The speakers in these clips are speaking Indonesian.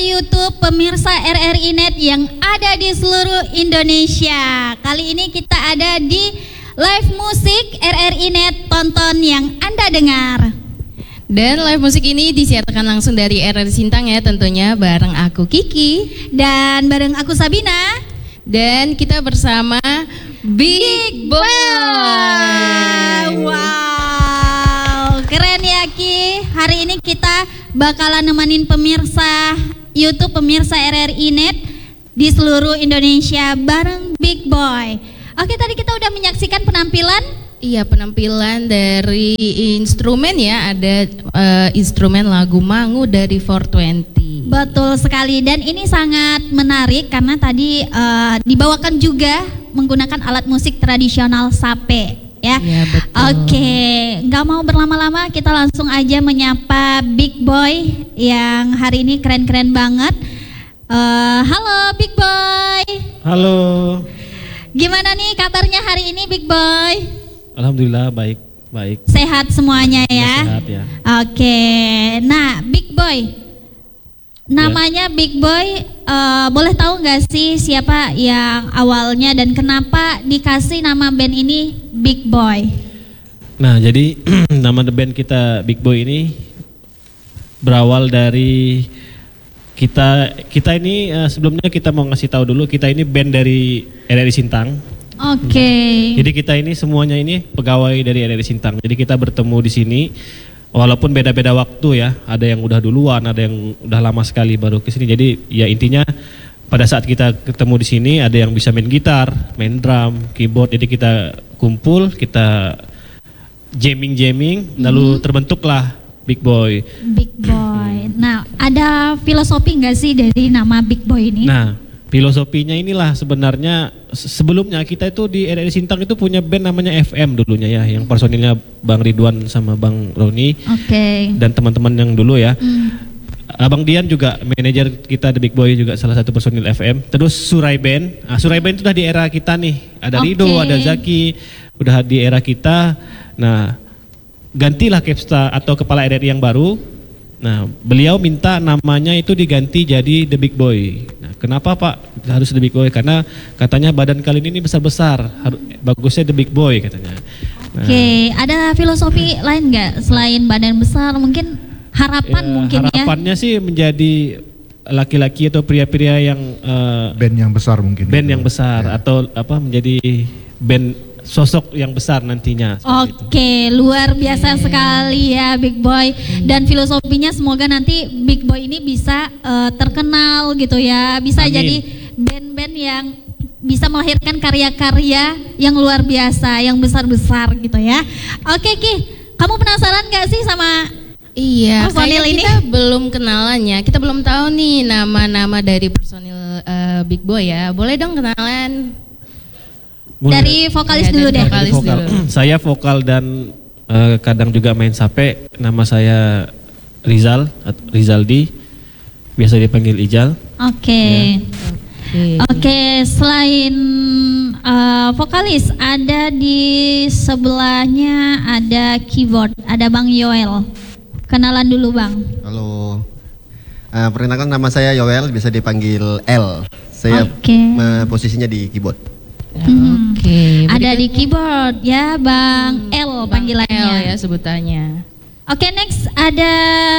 YouTube pemirsa RRI Net yang ada di seluruh Indonesia. Kali ini kita ada di live musik RRI Net, tonton yang Anda dengar. Dan live musik ini disiarkan langsung dari RRI Sintang ya, tentunya bareng aku Kiki dan bareng aku Sabina. Dan kita bersama Big Boy. Wow, keren ya Ki. Hari ini kita bakalan nemenin pemirsa YouTube, pemirsa RRI Net di seluruh Indonesia bareng Big Boy. Oke, tadi kita udah menyaksikan penampilan. Iya, penampilan dari instrumen ya, ada instrumen lagu Mangu dari 420. Betul sekali, dan ini sangat menarik karena tadi dibawakan juga menggunakan alat musik tradisional sape ya. Iya, betul. Oke, nggak mau berlama-lama, kita langsung aja menyapa Big Boy yang hari ini keren-keren banget. Halo Big Boy. Halo. Gimana nih kabarnya hari ini Big Boy? Alhamdulillah baik. Sehat semuanya ya. Sehat ya. Oke, nah Big Boy, namanya Big Boy, boleh tahu nggak sih siapa yang awalnya dan kenapa dikasih nama band ini Big Boy? Nah, jadi nama the band kita Big Boy ini berawal dari kita ini sebelumnya kita mau ngasih tahu dulu, kita ini band dari RRI Sintang. Oke. Jadi kita ini semuanya ini pegawai dari RRI Sintang. Jadi kita bertemu di sini walaupun beda-beda waktu ya. Ada yang udah duluan, ada yang udah lama sekali baru ke sini. Jadi ya intinya pada saat kita ketemu di sini ada yang bisa main gitar, main drum, keyboard. Jadi kita kumpul, kita jamming, lalu terbentuklah Big Boy. Big Boy. Nah, ada filosofi nggak sih dari nama Big Boy ini? Nah, filosofinya inilah sebenarnya sebelumnya kita itu di RRI Sintang itu punya band namanya FM dulunya ya, yang personilnya Bang Ridwan sama Bang Roni. Oke. Dan teman-teman yang dulu ya. Abang Dian juga manajer kita The Big Boy juga salah satu personil FM. Terus Surai Band. Nah, Surai Band itu udah di era kita nih. Ada Rido, ada Zaki, udah di era kita. Nah, gantilah Kepsta atau kepala RRI yang baru. Nah, beliau minta namanya itu diganti jadi The Big Boy. Nah, kenapa Pak harus The Big Boy? Karena katanya badan kalian ini besar-besar, bagusnya The Big Boy katanya. Nah, Oke, ada filosofi lain nggak selain badan besar? Mungkin harapan harapannya sih menjadi laki-laki atau pria-pria yang band yang besar mungkin. Band yang besar atau apa menjadi band sosok yang besar nantinya. Oke, luar biasa sekali ya Big Boy. Dan filosofinya semoga nanti Big Boy ini bisa terkenal gitu ya. Bisa Amin. jadi band-band yang bisa melahirkan karya-karya yang luar biasa, yang besar-besar gitu ya. Oke Ki, kamu penasaran gak sih sama Iya, personil ini? kita belum kenalannya. Kita belum tahu nih nama-nama dari personil Big Boy ya. Boleh dong kenalan? Dari vokalis Ya, dulu dari deh. vokalis dulu. Saya vokal dan kadang juga main sape. Nama saya Rizaldi, biasa dipanggil Ijal. Oke. Oke, selain vokalis, ada di sebelahnya ada keyboard, ada Bang Yoel. Kenalan dulu Bang. Halo, perkenalkan nama saya Yoel, bisa dipanggil L. Saya posisinya di keyboard. Oke. Ada di keyboard ya Bang L panggilannya. L ya sebutannya. Oke, next ada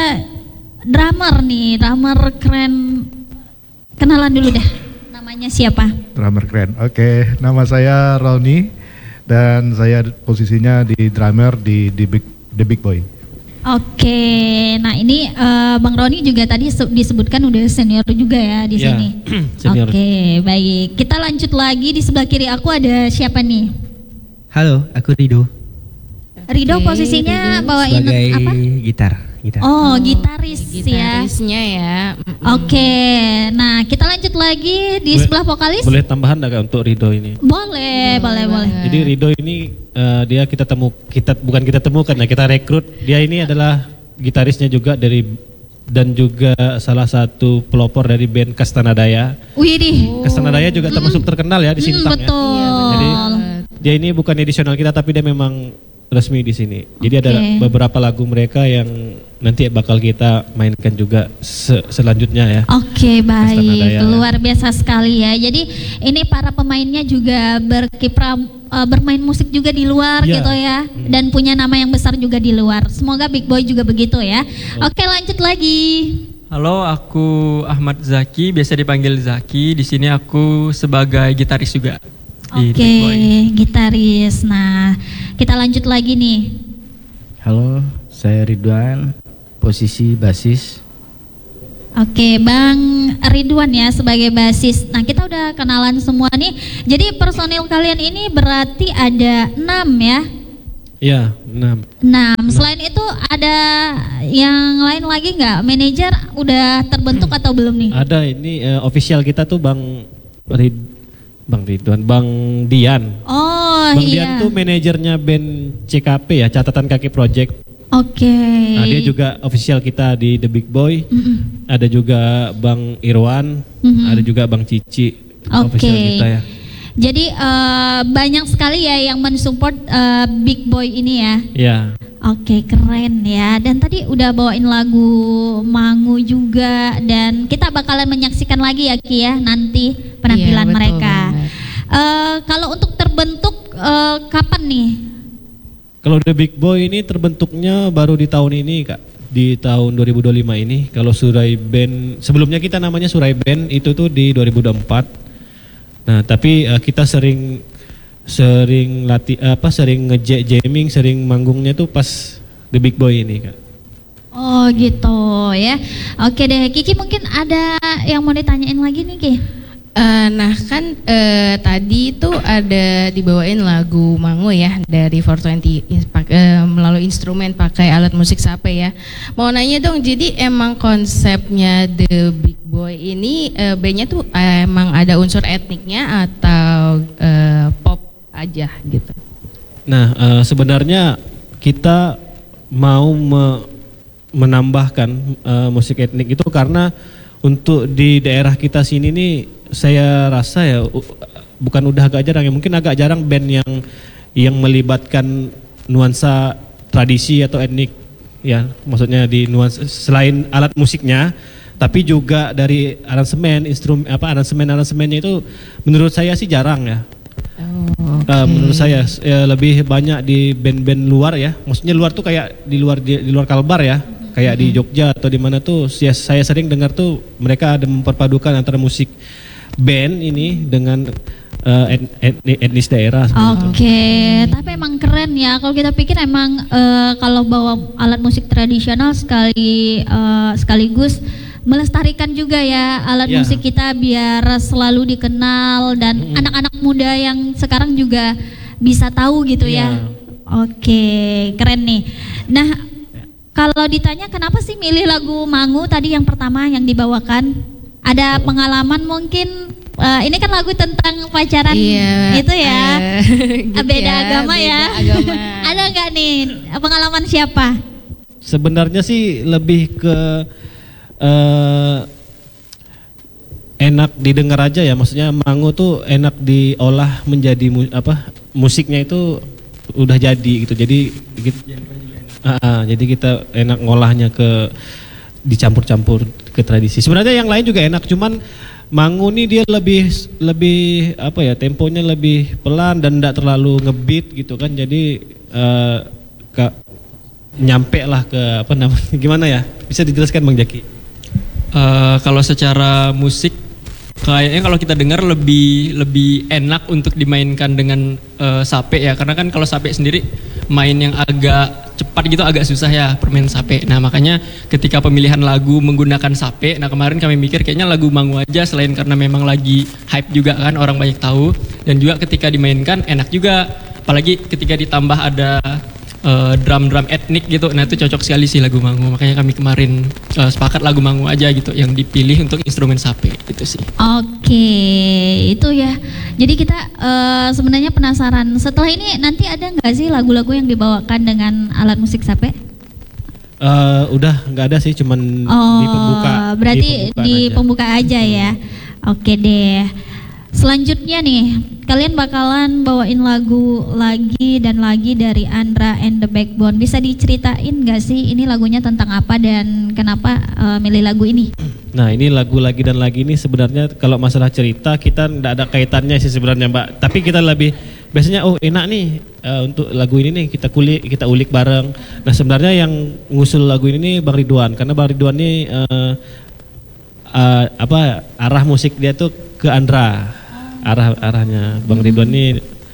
drummer nih, drummer keren. Kenalan dulu deh. Namanya siapa? Drummer keren. Oke, nama saya Roni dan saya posisinya di drummer di The Big Boy. Oke, nah ini Bang Roni juga tadi disebutkan udah senior juga ya di sini. Senior. Oke, baik. Kita lanjut lagi, di sebelah kiri aku ada siapa nih? Halo, aku Rido. Rido posisinya bawain Sebagai apa? gitar. Oh, gitaris ya. Gitarisnya ya. Oke, nah kita lanjut lagi di sebelah vokalis. Boleh tambahan nggak untuk Rido ini? Boleh. Jadi Rido ini dia kita temukan ya, kita rekrut. Dia ini adalah gitarisnya juga dan juga salah satu pelopor dari band Kastanadaya. Widih. Kastanadaya juga termasuk terkenal ya di Sintang ya. Betul. Jadi dia ini bukan edisional kita tapi dia memang resmi di sini. Jadi ada beberapa lagu mereka yang nanti bakal kita mainkan juga selanjutnya ya. Oke, baik, Daya. luar biasa sekali ya. Jadi ini para pemainnya juga berkiprah bermain musik juga di luar Ya. gitu ya, dan punya nama yang besar juga di luar. Semoga Big Boy juga begitu ya. Oke, lanjut lagi. Halo, aku Ahmad Zaki, biasa dipanggil Zaki. Di sini aku sebagai gitaris juga di Oke, Big Boy. gitaris. Nah, kita lanjut lagi nih. Halo, saya Ridwan, posisi basis. Oke, Bang Ridwan ya sebagai basis. Nah, kita udah kenalan semua nih. Jadi personil kalian ini berarti ada 6 ya? Iya, 6. 6. Selain itu ada yang lain lagi nggak? Manajer udah terbentuk atau belum nih? Ada ini official kita tuh Bang Ridwan, Bang Dian. Oh Bang iya. Dian tuh manajernya band CKP ya, Catatan Kaki Project. Oke. Nah, dia juga official kita di The Big Boy. Ada juga Bang Irwan, ada juga Bang Cici, official Oke. kita ya. Jadi banyak sekali ya yang mensupport Big Boy ini ya. Iya. Oke, keren ya. Dan tadi udah bawain lagu Mangu juga, dan kita bakalan menyaksikan lagi ya Ki ya nanti penampilan Iya, betul mereka. banget. Kalau untuk terbentuk kapan nih? Kalau The Big Boy ini terbentuknya baru di tahun ini Kak, di tahun 2025 ini. Kalau Surai Band, sebelumnya kita namanya Surai Band, itu tuh di 2024. Nah tapi kita sering sering jamming, sering manggungnya tuh pas The Big Boy ini Kak. Oh gitu ya. Oke deh, Kiki mungkin ada yang mau ditanyain lagi nih Ki? Nah kan tadi itu ada dibawain lagu Mangu ya dari 420 melalui instrumen pakai alat musik sape ya. Mau nanya dong, jadi emang konsepnya The Big Boy ini bandnya tuh emang ada unsur etniknya atau pop aja gitu? Nah sebenarnya kita mau menambahkan musik etnik itu karena untuk di daerah kita sini nih saya rasa ya bukan udah agak jarang ya, mungkin agak jarang band yang melibatkan nuansa tradisi atau etnik ya, maksudnya di nuansa selain alat musiknya tapi juga dari aransemen aransemennya itu menurut saya sih jarang ya. Menurut saya lebih banyak di band-band luar ya, maksudnya luar tuh kayak di luar Kalbar ya, kayak di Jogja atau di mana tuh saya sering dengar tuh mereka ada memperpadukan antara musik band ini dengan etnis daerah. Oke, tapi emang keren ya. Kalau kita pikir emang kalau bawa alat musik tradisional sekaligus melestarikan juga ya alat musik kita biar selalu dikenal dan anak-anak muda yang sekarang juga bisa tahu gitu ya. Oke, keren nih. Nah, kalau ditanya kenapa sih milih lagu Mangu tadi yang pertama yang dibawakan? Ada pengalaman mungkin? Ini kan lagu tentang pacaran itu ya, gitu beda agama beda ya. agama. Ada nggak nih pengalaman siapa? Sebenarnya sih lebih ke enak didengar aja ya, maksudnya Mangu tuh enak diolah menjadi musiknya itu udah jadi gitu, jadi kita enak ngolahnya dicampur-campur ke tradisi. Sebenarnya yang lain juga enak, cuman Mangu nih dia lebih apa ya, temponya lebih pelan dan tidak terlalu ngebeat gitu kan, jadi nyampe lah ke apa namanya, gimana ya, bisa dijelaskan Bang Jaki? Kalau secara musik kayaknya kalau kita dengar lebih enak untuk dimainkan dengan sape ya, karena kan kalau sape sendiri main yang agak cepat gitu agak susah ya permain sape. Nah makanya ketika pemilihan lagu menggunakan sape, nah kemarin kami mikir kayaknya lagu Mangu aja, selain karena memang lagi hype juga kan, orang banyak tahu, dan juga ketika dimainkan enak juga, apalagi ketika ditambah ada drum etnik gitu. Nah itu cocok sekali sih lagu Mangu, makanya kami kemarin sepakat lagu Mangu aja gitu yang dipilih untuk instrumen sape gitu sih. Oke, itu ya. Jadi kita sebenarnya penasaran, setelah ini nanti ada nggak sih lagu-lagu yang dibawakan dengan alat musik sape? Udah nggak ada sih, cuman di pembuka. Berarti di pembuka aja ya. Oke deh. Selanjutnya nih, kalian bakalan bawain lagu lagi dan lagi dari Andra and the Backbone. Bisa diceritain gak sih ini lagunya tentang apa dan kenapa milih lagu ini? Nah, ini lagu lagi dan lagi ini sebenarnya kalau masalah cerita kita tidak ada kaitannya sih sebenarnya, Mbak. Tapi kita lebih biasanya enak nih untuk lagu ini nih kita ulik bareng. Nah, sebenarnya yang ngusul lagu ini nih Bang Ridwan, karena Bang Ridwan ini arah musik dia tuh ke Andra. Arahnya Bang Ridwan ini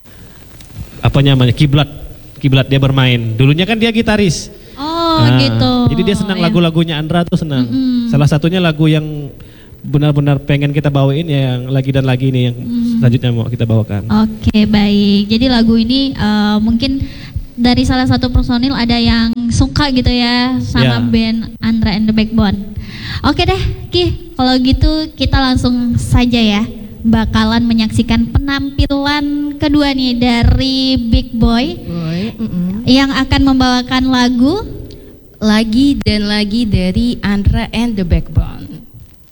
kiblat dia bermain. Dulunya kan dia gitaris. Oh, gitu. Jadi dia senang lagu-lagunya Andra tuh senang. Salah satunya lagu yang benar-benar pengen kita bawain ya yang lagi dan lagi ini yang selanjutnya mau kita bawakan. Oke, baik. Jadi lagu ini mungkin dari salah satu personil ada yang suka gitu ya sama band Andra and the Backbone. Oke deh, Ki. Kalau gitu kita langsung saja ya bakalan menyaksikan penampilan kedua nih dari Big Boy yang akan membawakan lagu Lagi dan Lagi dari Andra and the Backbone.